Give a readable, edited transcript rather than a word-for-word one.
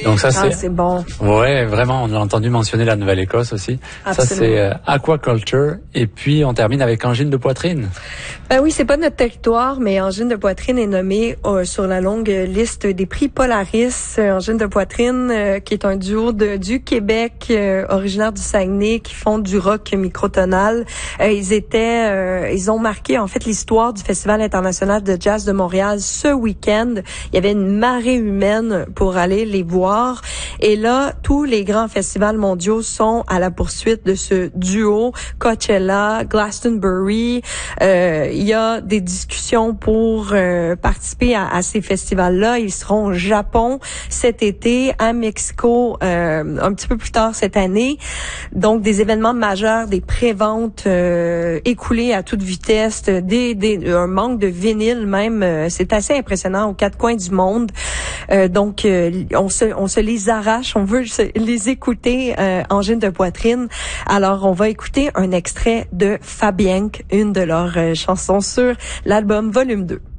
Donc ça, c'est bon. Ouais, vraiment, on a entendu mentionner la Nouvelle-Écosse aussi. Absolument. Ça, c'est Aquaculture. Et puis, on termine avec Angine de poitrine. Ben oui, c'est pas notre territoire, mais Angine de poitrine est nommée sur la longue liste des prix Polaris. Angine de poitrine, qui est un duo du Québec, originaire du Saguenay, qui font du rock microtonal. Ils ont marqué en fait l'histoire du Festival international de jazz de Montréal ce week-end. Il y avait une marée humaine pour aller les voir. Et là, tous les grands festivals mondiaux sont à la poursuite de ce duo. Coachella, Glastonbury. Il y a des discussions pour participer à ces festivals-là. Ils seront au Japon cet été, à Mexico un petit peu plus tard cette année. Donc, des événements majeurs, des préventes écoulées à toute vitesse, un manque de vinyle même. C'est assez impressionnant aux quatre coins du monde. Donc, on se les arrache, on veut les écouter, Angine de poitrine. Alors, on va écouter un extrait de Fabienne, une de leurs chansons sur l'album Volume 2.